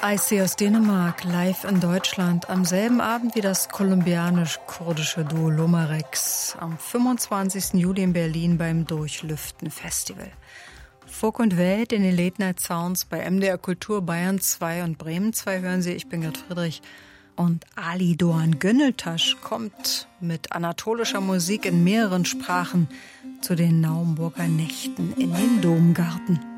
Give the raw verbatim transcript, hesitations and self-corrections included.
Icy aus Dänemark, live in Deutschland, am selben Abend wie das kolumbianisch-kurdische Duo Lomarex, am fünfundzwanzigsten Juli in Berlin beim Durchlüften Festival. Folk und Welt in den Late Night Sounds bei M D R Kultur Bayern zwei und Bremen zwei hören Sie. Ich bin Gerd Friedrich. Und Ali Doğan Gönültaş kommt mit anatolischer Musik in mehreren Sprachen zu den Naumburger Nächten in den Domgarten.